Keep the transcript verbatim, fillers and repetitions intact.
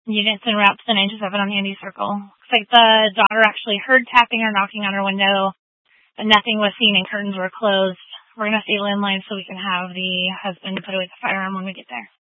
Units and reps to nine two seven on Handy Circle. Looks like the daughter actually heard tapping or knocking on her window, but nothing was seen and curtains were closed. We're going to stay landline so we can have the husband put away the firearm when we get there.